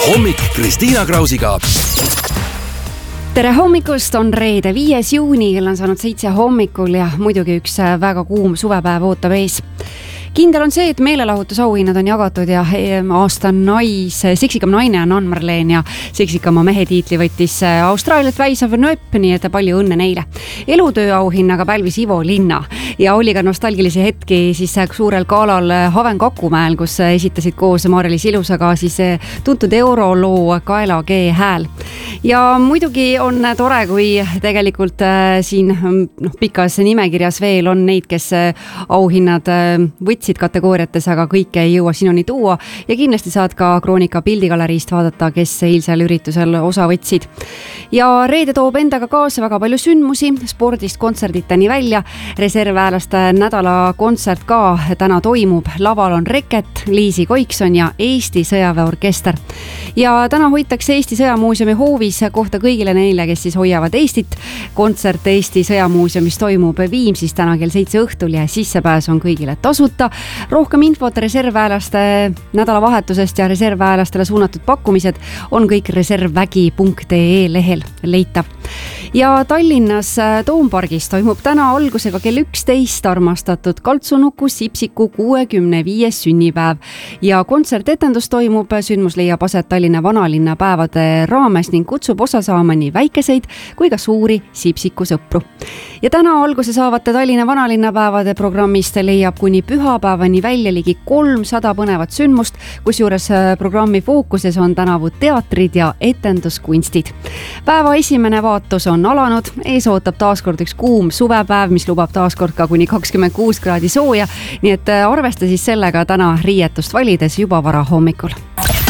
hommik Kristiina Krausiga. Tere hommikust, on reede 5. juuni, kell on saanud 7 hommikul ja muidugi üks väga kuum suvepäev ootab ees. Kindel on see, et meelelahutusauhinnad on jagatud ja aasta seksikam naine on Ann Marleen ja seksikama mehe tiitli võttis Austraaliat väisav nööp, nii et palju õnne neile. Elutööauhinnaga pälvis Ivo Linna ja oli ka nostalgilisi hetki siis suurel galal Haven Kakumäel, kus esitasid koos Mari-Liis Ilusaga siis tuntud euroloo Kaela G hääl. Ja muidugi on tore, kui tegelikult siin pikas nimekirjas veel on neid, kes auhinnad võtsid kategooriates, aga kõike ei jõua sinuni tuua ja kindlasti saad ka Kroonika pildigaleriist vaadata, kes eilsel üritusel osa võtsid. Ja reede toob endaga kaasa väga palju sündmusi, spordist kontserditeni välja, reservväelaste nädala kontsert ka täna toimub, laval on Reket, Liisi Koikson ja Eesti sõjaväeorkester. Ja täna hoitakse Eesti Sõjamuuseumi hoovis kohta kõigile neile, kes siis hoiavad Eestit. Kontsert Eesti Sõjamuuseumis toimub Viimsis täna kell 7 õhtul ja sissepääs on kõigile tasuta. Rohkem infot reservväelaste nädalavahetusest ja reservväelastele suunatud pakkumised on kõik reservvägi.ee lehel leitav. Ja Tallinnas Toompargis toimub täna algusega kell 11 armastatud Kaltsunuku Sipsiku 65. sünnipäev ja kontsertetendus toimub, sündmus leiab aset Tallinna vanalinna päevade raames ning kutsub osa saama nii väikeseid kui ka suuri Sipsiku sõpru. Ja täna alguse saavate Tallinna vanalinna päevade programmist leiab kuni pühapäevani välja ligi 300 põnevat sündmust, kusjuures programmi fookuses on tänavu teatrid ja etenduskunstid. Päeva esimene vaatus on alanud, ees ootab taaskord üks kuum suvepäev, mis lubab taaskord ka kuni 26 kraadi sooja, nii et arvesta siis sellega täna riietust valides juba vara hommikul.